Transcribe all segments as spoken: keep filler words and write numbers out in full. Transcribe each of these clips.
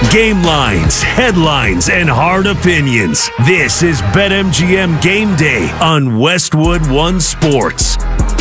Game lines, headlines, and hard opinions. This is BetMGM Game Day on Westwood One Sports.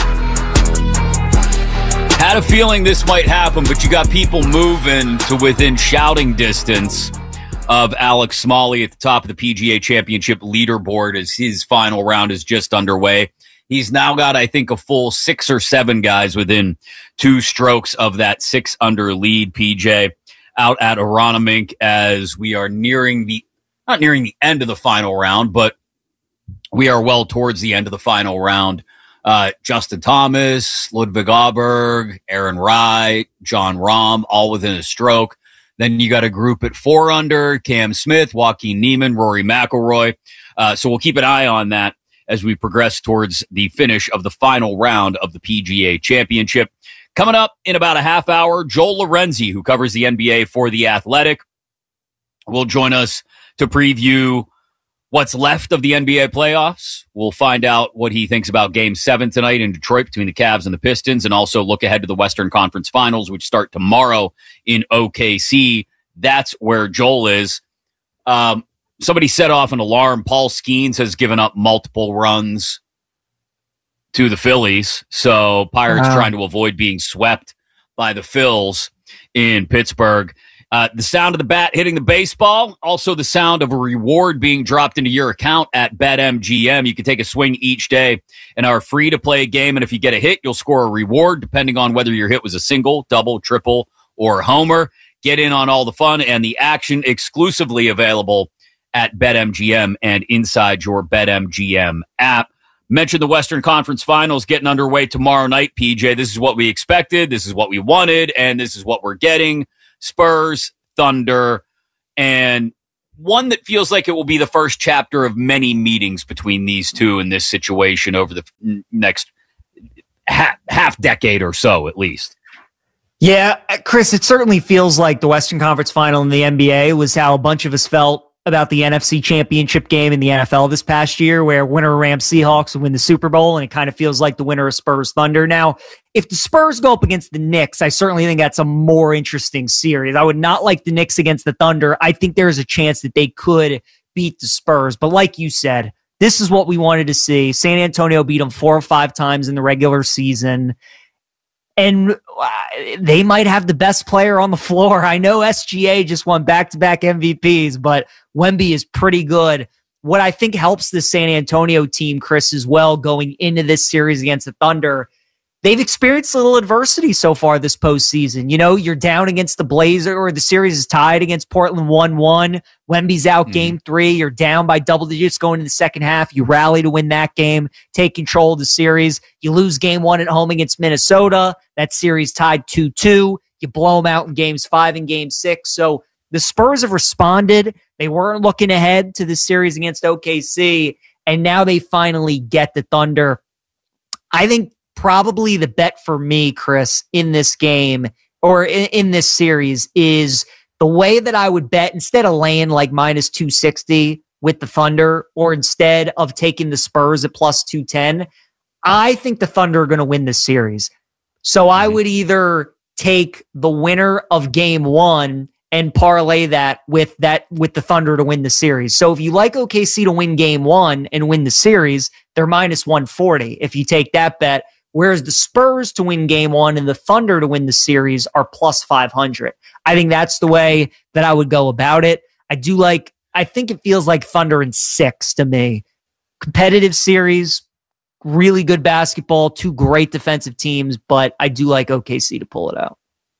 Had a feeling this might happen, but you got people moving to within shouting distance of Alex Smalley at the top of the P G A Championship leaderboard as his final round is just underway. He's now got, I think, a full six or seven guys within two strokes of that six under lead, P J, out at Aronimink as we are nearing the, not nearing the end of the final round, but we are well towards the end of the final round. Uh, Justin Thomas, Ludwig Aberg, Aaron Wright, John Rahm, all within a stroke. Then you got a group at four under, Cam Smith, Joaquin Niemann, Rory McIlroy. Uh, so we'll keep an eye on that as we progress towards the finish of the final round of the P G A Championship. Coming up in about a half hour, Joel Lorenzi, who covers the N B A for The Athletic, will join us to preview what's left of the N B A playoffs. We'll find out what he thinks about Game seven tonight in Detroit between the Cavs and the Pistons, and also look ahead to the Western Conference Finals, which start tomorrow in O K C. That's where Joel is. Um, somebody set off an alarm. Paul Skeens has given up multiple runs to the Phillies, so Pirates wow. trying to avoid being swept by the Phils in Pittsburgh. Uh, the sound of the bat hitting the baseball, also the sound of a reward being dropped into your account at BetMGM. You can take a swing each day in our free-to-play game, and if you get a hit, you'll score a reward depending on whether your hit was a single, double, triple, or homer. Get in on all the fun and the action exclusively available at BetMGM and inside your BetMGM app. Mentioned the Western Conference Finals getting underway tomorrow night, P J. This is what we expected, this is what we wanted, and this is what we're getting. Spurs, Thunder, and one that feels like it will be the first chapter of many meetings between these two in this situation over the next half, half decade or so, at least. Yeah, Chris, it certainly feels like the Western Conference Final in the N B A was how a bunch of us felt about the N F C Championship game in the N F L this past year, where winner Rams Seahawks would win the Super Bowl, and it kind of feels like the winner of Spurs Thunder. Now, if the Spurs go up against the Knicks, I certainly think that's a more interesting series. I would not like the Knicks against the Thunder. I think there's a chance that they could beat the Spurs. But like you said, this is what we wanted to see. San Antonio beat them four or five times in the regular season. And they might have the best player on the floor. I know S G A just won back-to-back M V Ps, but Wemby is pretty good. What I think helps the San Antonio team, Chris, as well, going into this series against the Thunder, they've experienced a little adversity so far this postseason. You know, you're down against the Blazers, or the series is tied against Portland one one. Wemby's out mm-hmm. game three. You're down by double digits going into the second half. You rally to win that game, take control of the series. You lose game one at home against Minnesota. That series tied two two. You blow them out in games five and game six. So the Spurs have responded. They weren't looking ahead to the series against O K C, and now they finally get the Thunder. I think probably the bet for me, Chris, in this game or in, in this series is the way that I would bet, instead of laying like minus two sixty with the Thunder, or instead of taking the Spurs at plus two ten, I think the Thunder are going to win this series. So I would either take the winner of game one and parlay that with that with the Thunder to win the series. So if you like O K C to win game one and win the series, they're minus one forty if you take that bet. Whereas the Spurs to win game one and the Thunder to win the series are plus five hundred. I think that's the way that I would go about it. I do like, I think it feels like Thunder in six to me. Competitive series, really good basketball, two great defensive teams, but I do like O K C to pull it out.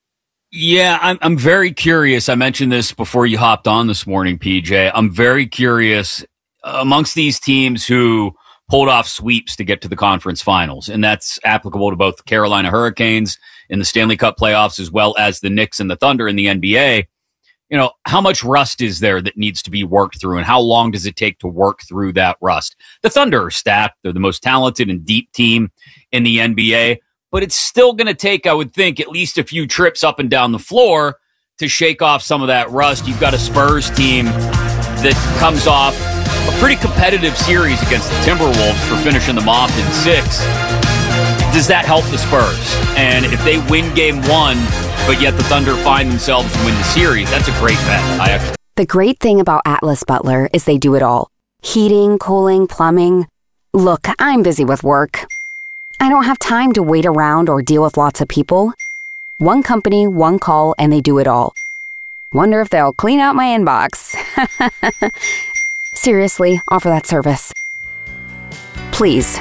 Yeah, I'm I'm very curious. I mentioned this before you hopped on this morning, P J. I'm very curious amongst these teams who pulled off sweeps to get to the conference finals, and that's applicable to both the Carolina Hurricanes in the Stanley Cup playoffs as well as the Knicks and the Thunder in the N B A. You know, how much rust is there that needs to be worked through, and how long does it take to work through that rust? The Thunder are stacked. They're the most talented and deep team in the N B A, but it's still going to take, I would think, at least a few trips up and down the floor to shake off some of that rust. You've got a Spurs team that comes off a pretty competitive series against the Timberwolves for finishing them off in six. does that help the Spurs? And if they win game one, but yet the Thunder find themselves to win the series, that's a great bet. I actually- The great thing about Atlas Butler is they do it all. Heating, cooling, plumbing. Look, I'm busy with work. I don't have time to wait around or deal with lots of people. One company, one call, and they do it all. Wonder if they'll clean out my inbox. Seriously, offer that service. Please.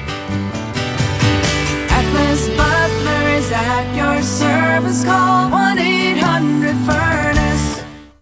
Atlas Butler is at your service. Call one eight hundred furnace.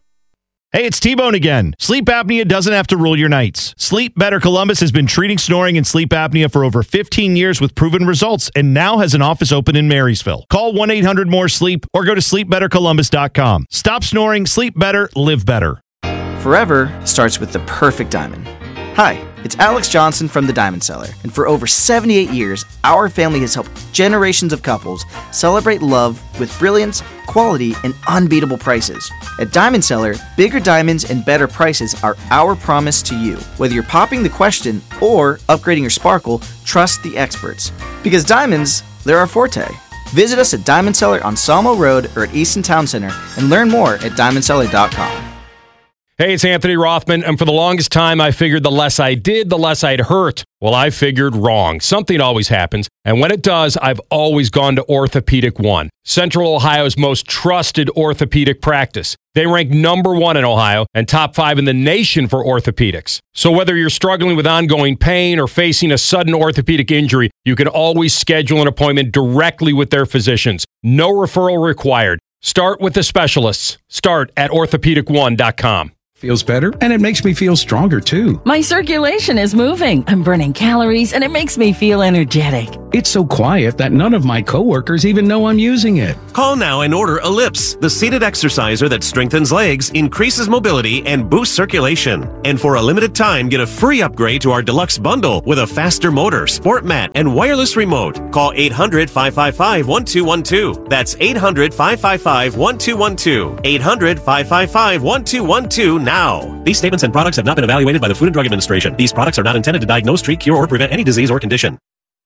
Hey, it's T-Bone again. Sleep apnea doesn't have to rule your nights. Sleep Better Columbus has been treating snoring and sleep apnea for over fifteen years with proven results and now has an office open in Marysville. Call one eight hundred more sleep or go to sleep better columbus dot com. Stop snoring, sleep better, live better. Forever starts with the perfect diamond. Hi, it's Alex Johnson from The Diamond Seller, and for over seventy-eight years, our family has helped generations of couples celebrate love with brilliance, quality, and unbeatable prices. At Diamond Seller, bigger diamonds and better prices are our promise to you. Whether you're popping the question or upgrading your sparkle, trust the experts. Because diamonds, they're our forte. Visit us at Diamond Seller on Sawmill Road or at Easton Town Center and learn more at diamond seller dot com. Hey, it's Anthony Rothman, and for the longest time, I figured the less I did, the less I'd hurt. Well, I figured wrong. Something always happens, and when it does, I've always gone to Orthopedic One, Central Ohio's most trusted orthopedic practice. They rank number one in Ohio and top five in the nation for orthopedics. So whether you're struggling with ongoing pain or facing a sudden orthopedic injury, you can always schedule an appointment directly with their physicians. No referral required. Start with the specialists. Start at orthopedic one dot com. Feels better, and it makes me feel stronger, too. My circulation is moving. I'm burning calories, and it makes me feel energetic. It's so quiet that none of my coworkers even know I'm using it. Call now and order Ellipse, the seated exerciser that strengthens legs, increases mobility, and boosts circulation. And for a limited time, get a free upgrade to our deluxe bundle with a faster motor, sport mat, and wireless remote. Call eight hundred, five five five, one two one two. That's eight hundred, five five five, one two one two. eight hundred, five five five, one two one two now. These statements and products have not been evaluated by the Food and Drug Administration. These products are not intended to diagnose, treat, cure, or prevent any disease or condition.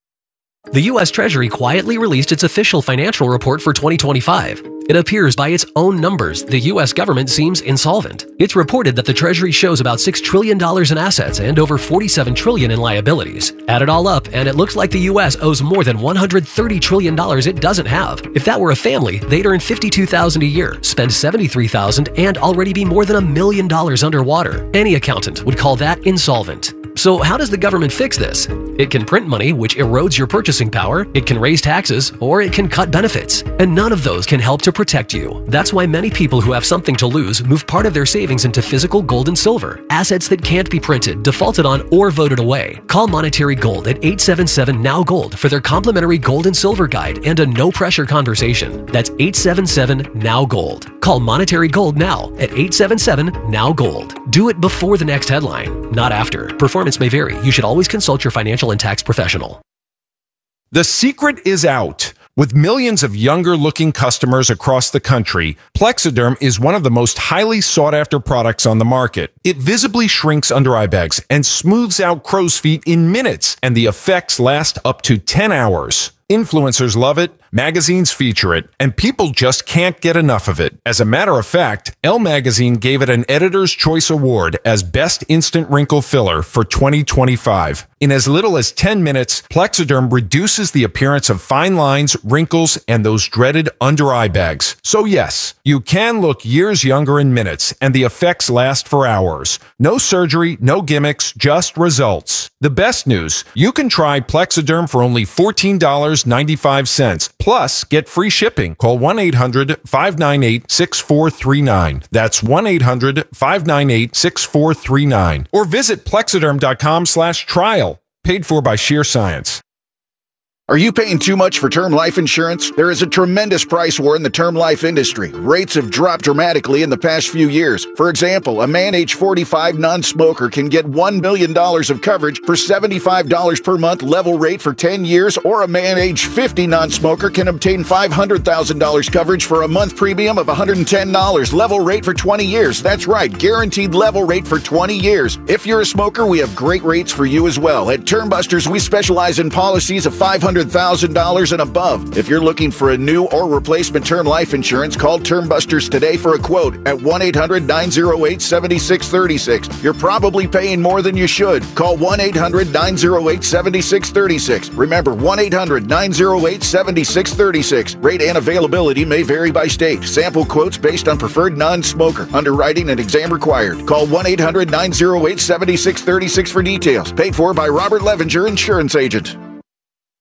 The U S Treasury quietly released its official financial report for twenty twenty-five. It appears by its own numbers, the U S government seems insolvent. It's reported that the Treasury shows about six trillion dollars in assets and over forty-seven trillion dollars in liabilities. Add it all up, and it looks like the U S owes more than one hundred thirty trillion dollars it doesn't have. If that were a family, they'd earn fifty-two thousand dollars a year, spend seventy-three thousand dollars, and already be more than a million dollars underwater. Any accountant would call that insolvent. So how does the government fix this? It can print money, which erodes your purchasing power, it can raise taxes, or it can cut benefits. And none of those can help to protect you. That's why many people who have something to lose move part of their savings into physical gold and silver, assets that can't be printed, defaulted on, or voted away. Call Monetary Gold at eight seven seven, N O W Gold for their complimentary gold and silver guide and a no-pressure conversation. That's eight seven seven, N O W Gold. Call Monetary Gold now at eight seven seven, N O W Gold. Do it before the next headline, not after. Performance may vary. You should always consult your financial and tax professional. The secret is out. With millions of younger-looking customers across the country, Plexiderm is one of the most highly sought-after products on the market. It visibly shrinks under eye bags and smooths out crow's feet in minutes, and the effects last up to ten hours. Influencers love it, magazines feature it, and people just can't get enough of it. As a matter of fact, Elle Magazine gave it an Editor's Choice Award as Best Instant Wrinkle Filler for twenty twenty-five. In as little as ten minutes, Plexiderm reduces the appearance of fine lines, wrinkles, and those dreaded under-eye bags. So yes, you can look years younger in minutes, and the effects last for hours. No surgery, no gimmicks, just results. The best news, you can try Plexiderm for only fourteen dollars and ninety-five cents. Plus, get free shipping. Call one eight hundred, five nine eight, six four three nine. That's one eight hundred, five nine eight, six four three nine. Or visit plexiderm.com slash trial. Paid for by Sheer Science. Are you paying too much for term life insurance? There is a tremendous price war in the term life industry. Rates have dropped dramatically in the past few years. For example, a man age forty-five non-smoker can get one million dollars of coverage for seventy-five dollars per month level rate for ten years, or a man age fifty non-smoker can obtain five hundred thousand dollars coverage for a month premium of one hundred ten dollars level rate for twenty years. That's right, guaranteed level rate for twenty years. If you're a smoker, we have great rates for you as well. At Term Busters, we specialize in policies of five hundred hundred thousand dollars and above. If you're looking for a new or replacement term life insurance, call Term Busters today for a quote at one eight hundred nine oh eight seven six three six. You're probably paying more than you should. Call one eight hundred nine oh eight seven six three six. Remember, one eight hundred nine oh eight seven six three six. Rate and availability may vary by state. Sample quotes based on preferred non-smoker. Underwriting and exam required. Call one eight hundred nine oh eight seven six three six for details. Paid for by Robert Levenger, Insurance Agent.